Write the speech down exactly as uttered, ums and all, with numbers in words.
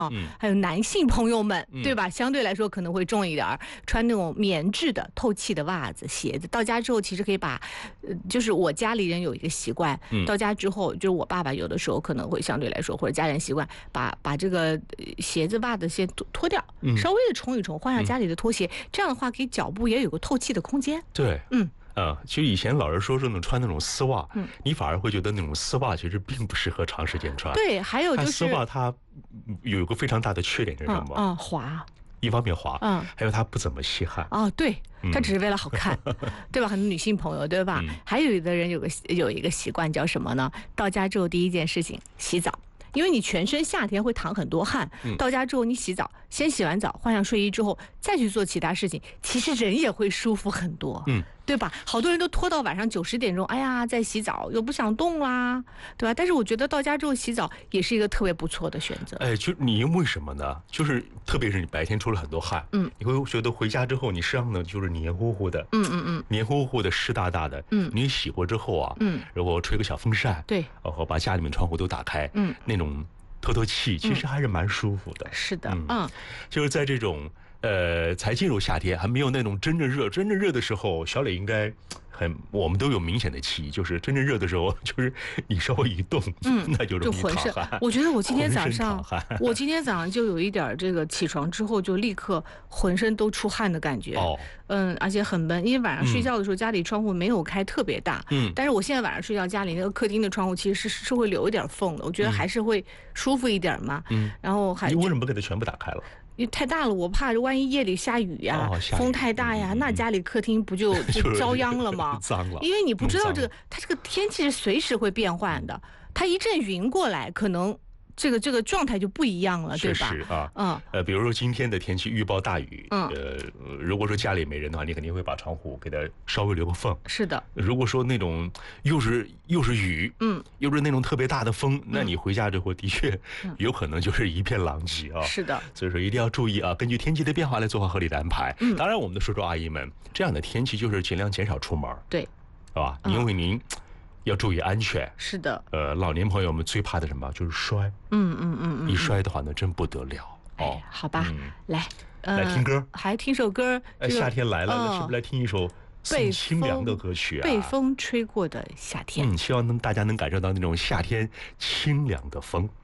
啊，嗯、还有男性朋友们， 嗯、 对吧？相对来说可能会重一点，穿那种棉质的、透气的袜子、鞋子。到家之后，其实可以把，呃，就是我家里人有一个习惯， 嗯、 到家之后，就是我爸爸有的时候可能会相对来说，或者家人习惯把把这个鞋子、袜子先脱脱掉， 嗯、 稍微的冲一冲，换上家里的拖鞋，嗯、这样的话给脚部也有个透气的空间。 对， 嗯。 呃，其实以前老人说说那种穿那种丝袜， 嗯， 你反而会觉得那种丝袜其实并不适合长时间穿。 对，还有就是丝袜它有一个非常大的缺点是什么？ 嗯，嗯滑。 一方面滑， 嗯， 还有它不怎么吸汗。 哦，对，它只是为了好看，嗯、对吧？很多女性朋友，对吧？嗯、还有的人有个有一个习惯叫什么呢？到家之后第一件事情洗澡。因为你全身夏天会淌很多汗，到家之后你洗澡，先洗完澡换上睡衣之后再去做其他事情，其实人也会舒服很多， 嗯， 对吧？好多人都拖到晚上九十点钟，哎呀，在洗澡又不想动啦，对吧？但是我觉得到家之后洗澡也是一个特别不错的选择。 哎，就你为什么呢？就是特别是你白天出了很多汗，嗯，你会觉得回家之后你身上呢就是黏糊糊的， 嗯嗯嗯， 黏糊糊的湿哒哒的，嗯，你洗过之后啊，嗯，然后吹个小风扇， 对， 然后把家里面窗户都打开，嗯，那种透透气，其实还是蛮舒服的。 嗯、是的，嗯，嗯就是在这种呃才进入夏天，还没有那种真正热，真正热的时候，小磊应该很，我们都有明显的记忆，就是真正热的时候，就是你稍微一动，嗯，那就容易淌汗。 我觉得我今天早上，我今天早上就有一点这个起床之后就立刻浑身都出汗的感觉。哦，嗯，而且很闷，因为晚上睡觉的时候、嗯、家里窗户没有开特别大，嗯，但是我现在晚上睡觉家里那个客厅的窗户其实是是会留一点缝的，我觉得还是会舒服一点嘛。嗯，然后还你为什么不给它全部打开了？ 因为太大了，我怕万一夜里下雨呀、哦、风太大呀、嗯，那家里客厅不就就遭殃了吗？ 脏了， 因为你不知道这个，它这个天气是随时会变换的，它一阵云过来，可能这个这个状态就不一样了，对吧？ 是啊，嗯，呃，比如说今天的天气预报大雨，嗯，呃，如果说家里没人的话，你肯定会把窗户给它稍微留个缝。 是的。 如果说那种又是又是雨，嗯，又是那种特别大的风，嗯、那你回家之后的确有可能就是一片狼藉啊。 是的。 所以说一定要注意啊，根据天气的变化来做好合理的安排。嗯，当然我们的叔叔阿姨们，这样的天气就是尽量减少出门。 对， 是吧？嗯、因为您。要注意安全。 是的， 呃，老年朋友们最怕的什么？就是摔。 嗯嗯嗯嗯， 一摔的话呢，真不得了。 哦，哎、好吧，嗯、来，呃， 来听歌， 还听首歌。 哎、这个，夏天来了，哦、是不是来听一首送清凉的歌曲啊？ 被风吹过的夏天。 嗯，希望能大家能感受到那种夏天清凉的风。